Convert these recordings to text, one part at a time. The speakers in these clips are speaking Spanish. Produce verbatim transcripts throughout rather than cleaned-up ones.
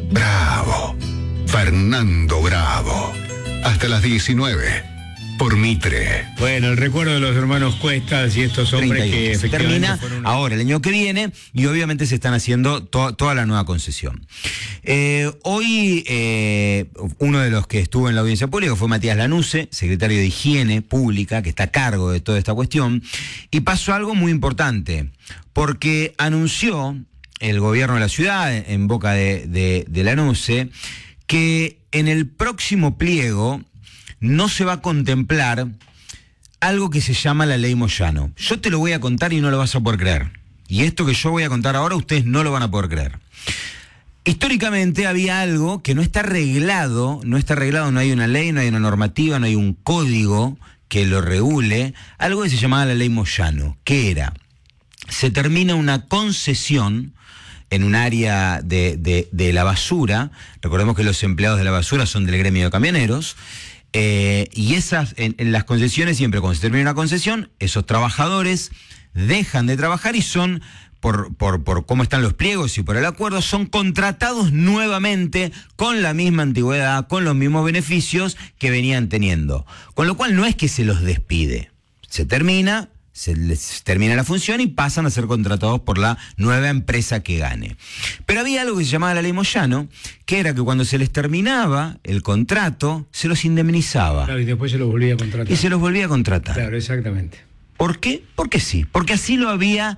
Bravo. Fernando Bravo. Hasta las diecinueve. Por Mitre. Bueno, el recuerdo de los hermanos Cuestas y estos hombres que se termina fueron... ahora, el año que viene, y obviamente se están haciendo to toda la nueva concesión. Eh, hoy, eh, uno de los que estuvo en la audiencia pública fue Matías Lanusse, secretario de Higiene Pública, que está a cargo de toda esta cuestión, y pasó algo muy importante, porque anunció el gobierno de la ciudad, en boca de, de, de Lanusse, que en el próximo pliego no se va a contemplar algo que se llama la ley Moyano. Yo te lo voy a contar y no lo vas a poder creer. Y esto que yo voy a contar ahora, ustedes no lo van a poder creer. Históricamente había algo que no está arreglado, no está arreglado, no hay una ley, no hay una normativa, no hay un código que lo regule, algo que se llamaba la ley Moyano. ¿Qué era? Se termina una concesión en un área de, de, de la basura. Recordemos que los empleados de la basura son del gremio de camioneros. Eh, y esas, en, en las concesiones, siempre cuando se termina una concesión, esos trabajadores dejan de trabajar y son, por, por, por cómo están los pliegos y por el acuerdo, son contratados nuevamente con la misma antigüedad, con los mismos beneficios que venían teniendo. Con lo cual no es que se los despide, se termina, se les termina la función y pasan a ser contratados por la nueva empresa que gane. Pero había algo que se llamaba la ley Moyano, que era que cuando se les terminaba el contrato, se los indemnizaba. Claro, y después se los volvía a contratar. Y se los volvía a contratar. Claro, exactamente. ¿Por qué? Porque sí, porque así lo había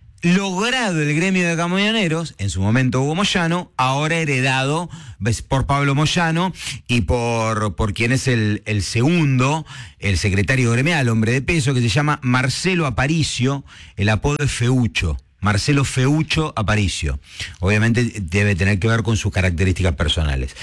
logrado el gremio de camioneros, en su momento Hugo Moyano, ahora heredado por Pablo Moyano y por, por quien es el, el segundo, el secretario gremial, hombre de peso, que se llama Marcelo Aparicio, el apodo es Feucho. Marcelo Feucho Aparicio. Obviamente debe tener que ver con sus características personales.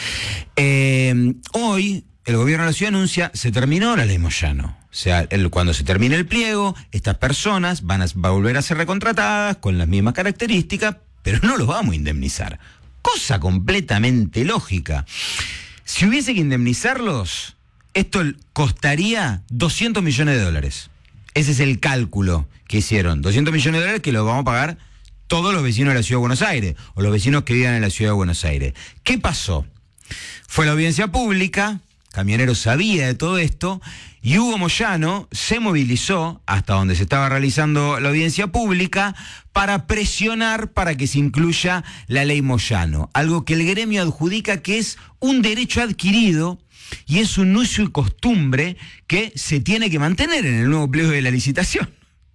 Eh, hoy el gobierno de la ciudad anuncia, se terminó la ley Moyano. O sea, el, cuando se termine el pliego, estas personas van a, va a volver a ser recontratadas con las mismas características, pero no los vamos a indemnizar. Cosa completamente lógica. Si hubiese que indemnizarlos, esto costaría doscientos millones de dólares. Ese es el cálculo que hicieron. doscientos millones de dólares que los vamos a pagar todos los vecinos de la ciudad de Buenos Aires, o los vecinos que vivan en la ciudad de Buenos Aires. ¿Qué pasó? Fue la audiencia pública, Camioneros sabía de todo esto, y Hugo Moyano se movilizó hasta donde se estaba realizando la audiencia pública para presionar para que se incluya la ley Moyano, algo que el gremio adjudica que es un derecho adquirido y es un uso y costumbre que se tiene que mantener en el nuevo pliego de la licitación.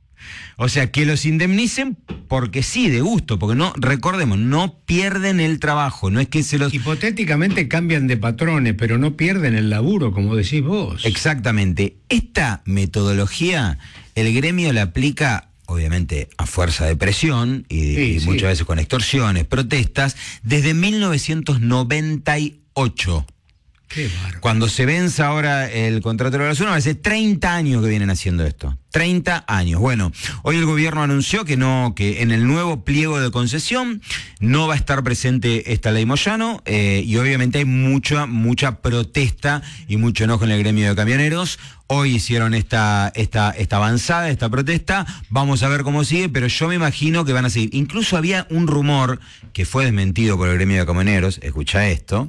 O sea, que los indemnicen porque sí, de gusto, porque no, recordemos, no pierden el trabajo, no es que se los... Hipotéticamente cambian de patrones, pero no pierden el laburo, como decís vos. Exactamente. Esta metodología, el gremio la aplica, obviamente, a fuerza de presión y, sí, y sí. muchas veces con extorsiones, protestas, desde mil novecientos noventa y ocho. Qué bárbaro. Cuando se vence ahora el contrato de la basura, hace treinta años que vienen haciendo esto. treinta años. Bueno, hoy el gobierno anunció que no, que en el nuevo pliego de concesión no va a estar presente esta ley Moyano, eh, y obviamente hay mucha, mucha protesta y mucho enojo en el gremio de camioneros. Hoy hicieron esta, esta, esta avanzada, esta protesta. Vamos a ver cómo sigue, pero yo me imagino que van a seguir. Incluso había un rumor que fue desmentido por el gremio de camioneros, escucha esto,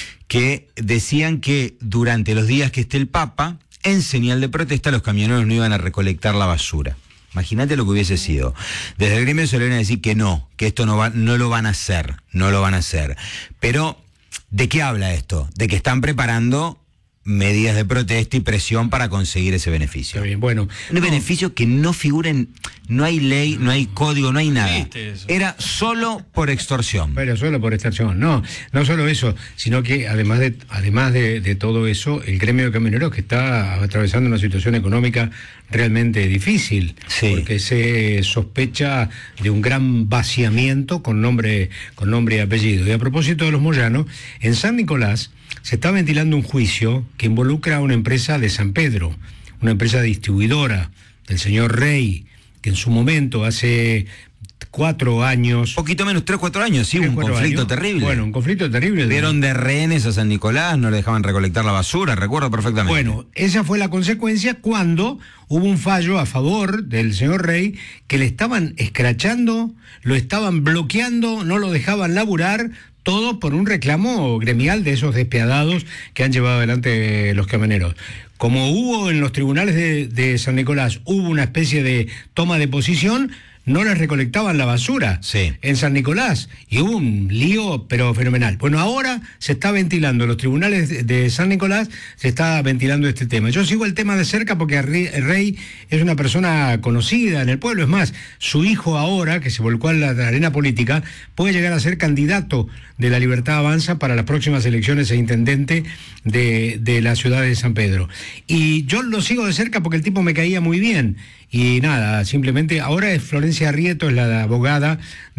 que decían que durante los días que esté el Papa, en señal de protesta, los camioneros no iban a recolectar la basura. Imagínate lo que hubiese sido. Desde el gremio se le iban a decir que no, que esto no, va, no lo van a hacer, no lo van a hacer. Pero, ¿de qué habla esto? De que están preparando medidas de protesta y presión para conseguir ese beneficio. Está bien, bueno. Un no. beneficio que no figura en... No hay ley, no hay código, no hay nada. Era solo por extorsión. Pero solo por extorsión. No, no solo eso, sino que además de además de, de todo eso, el gremio de camioneros que está atravesando una situación económica realmente difícil, sí. Porque se sospecha de un gran vaciamiento con nombre, con nombre y apellido. Y a propósito de los Moyano, en San Nicolás se está ventilando un juicio que involucra a una empresa de San Pedro, una empresa distribuidora del señor Rey, que en su momento, hace cuatro años... Poquito menos, tres, cuatro años, sí, un conflicto años. terrible. Bueno, un conflicto terrible. Vieron de rehenes a San Nicolás, no le dejaban recolectar la basura, recuerdo perfectamente. Bueno, esa fue la consecuencia cuando hubo un fallo a favor del señor Rey, que le estaban escrachando, lo estaban bloqueando, no lo dejaban laburar todo por un reclamo gremial de esos despiadados que han llevado adelante los camioneros. Como hubo en los tribunales de, de San Nicolás, hubo una especie de toma de posición, no les recolectaban la basura sí. en San Nicolás, y hubo un lío pero fenomenal. Bueno, ahora se está ventilando, los tribunales de, de San Nicolás se está ventilando este tema. Yo sigo el tema de cerca porque el rey, el rey es una persona conocida en el pueblo, es más, su hijo ahora, que se volcó a la, a la arena política, puede llegar a ser candidato de la Libertad Avanza para las próximas elecciones a intendente de, de la ciudad de San Pedro. Y yo lo sigo de cerca porque el tipo me caía muy bien. Y nada, simplemente ahora es Florencia Rieto, es la abogada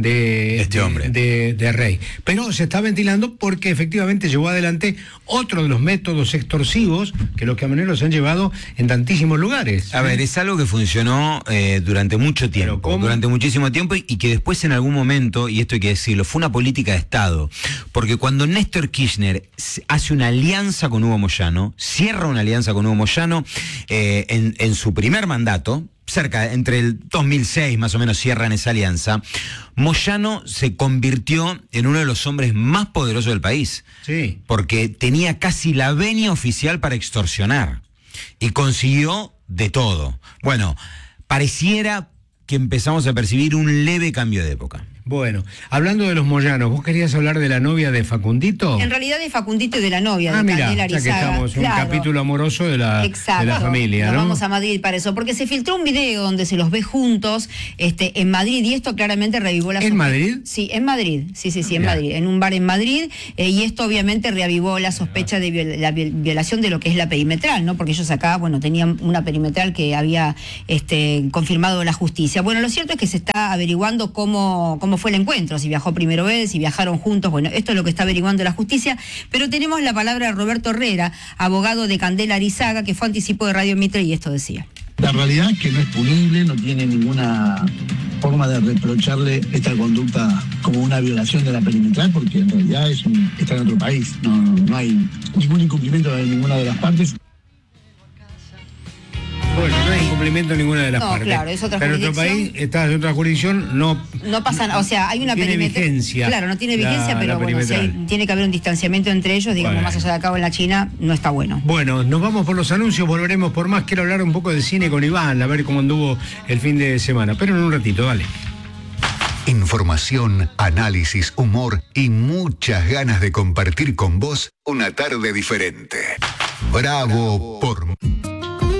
de este de, hombre de, de Rey. Pero se está ventilando porque efectivamente llevó adelante otro de los métodos extorsivos que los camioneros han llevado en tantísimos lugares. A ver, es algo que funcionó eh, durante mucho tiempo, durante muchísimo tiempo, y, y que después en algún momento, y esto hay que decirlo, fue una política de Estado. Porque cuando Néstor Kirchner hace una alianza con Hugo Moyano, cierra una alianza con Hugo Moyano eh, en, en su primer mandato, cerca, entre el dos mil seis más o menos cierran esa alianza, Moyano se convirtió en uno de los hombres más poderosos del país. Sí. Porque tenía casi la venia oficial para extorsionar. Y consiguió de todo. Bueno, pareciera que empezamos a percibir un leve cambio de época. Bueno, hablando de los Moyanos, ¿vos querías hablar de la novia de Facundito? En realidad de Facundito y de la novia, ah, de mira, Candela ya que Arizaga. estamos, un Claro. capítulo amoroso de la, de la familia, Nos ¿no? vamos a Madrid para eso, porque se filtró un video donde se los ve juntos este, en Madrid, y esto claramente revivó la... ¿En sospe- Madrid? Sí, en Madrid, sí, sí, sí, en Ya. Madrid, en un bar en Madrid, eh, y esto obviamente reavivó la sospecha de viol- la viol- violación de lo que es la perimetral, ¿no? Porque ellos acá, bueno, tenían una perimetral que había este, confirmado la justicia. Bueno, lo cierto es que se está averiguando cómo, cómo fue el encuentro, si viajó primero él, si viajaron juntos, bueno, esto es lo que está averiguando la justicia, pero tenemos la palabra de Roberto Herrera, abogado de Candela Arizaga, que fue anticipo de Radio Mitre, y esto decía. La realidad es que no es punible, no tiene ninguna forma de reprocharle esta conducta como una violación de la perimetral, porque en realidad es un, está en otro país, no, no hay ningún incumplimiento de ninguna de las partes. Bueno, no hay incumplimiento en ninguna de las No, partes. claro, es otra pero otro jurisdicción. país, está en otra jurisdicción, no... No pasa, o sea, hay una tiene perimetral. vigencia. Claro, no tiene la- vigencia, la pero bueno, si hay- perimetral. tiene que haber un distanciamiento entre ellos, digamos, Bueno. más allá de acá o en la China, no está bueno. Bueno, nos vamos por los anuncios, volveremos por más. Quiero hablar un poco de cine con Iván, a ver cómo anduvo el fin de semana. Pero en un ratito, dale. Información, análisis, humor y muchas ganas de compartir con vos una tarde diferente. Bravo por